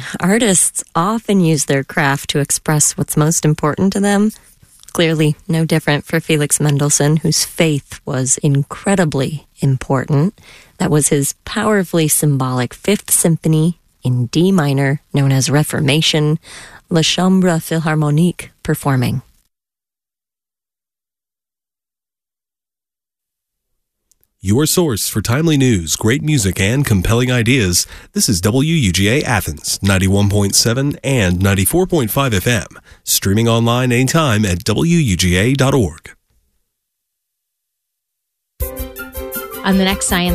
artists often use their craft to express what's most important to them. Clearly no different for Felix Mendelssohn, whose faith was incredibly important. That was his powerfully symbolic Fifth Symphony in D minor, known as Reformation, La Chambre Philharmonique performing. Your source for timely news, great music, and compelling ideas. This is WUGA Athens, 91.7 and 94.5 FM. Streaming online anytime at WUGA.org. On the next Science